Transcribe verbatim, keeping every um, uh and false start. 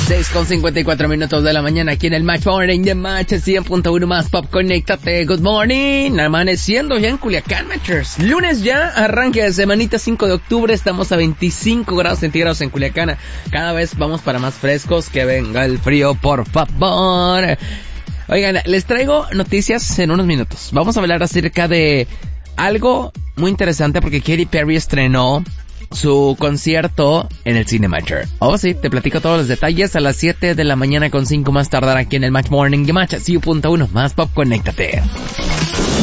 seis con cincuenta y cuatro minutos de la mañana aquí en el Match Morning de Match cien punto uno más Pop. Conéctate. Good morning. Amaneciendo ya en Culiacán, Matchers. Lunes ya, arranque de semanita cinco de octubre. Estamos a veinticinco grados centígrados en Culiacán. Cada vez vamos para más frescos. Que venga el frío, por favor. Oigan, les traigo noticias en unos minutos. Vamos a hablar acerca de algo muy interesante porque Katy Perry estrenó su concierto en el Cine Matcher. Oh, sí, te platico todos los detalles a las siete de la mañana con cinco más tardar aquí en el Match Morning de Match cien punto uno más Pop. Conéctate.